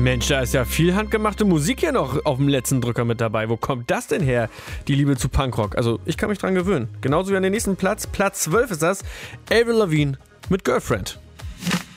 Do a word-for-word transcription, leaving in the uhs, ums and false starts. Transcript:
Mensch, da ist ja viel handgemachte Musik hier noch auf dem letzten Drücker mit dabei. Wo kommt das denn her, die Liebe zu Punkrock? Also, ich kann mich dran gewöhnen. Genauso wie an den nächsten Platz. Platz zwölf ist das. Avril Lavigne mit Girlfriend.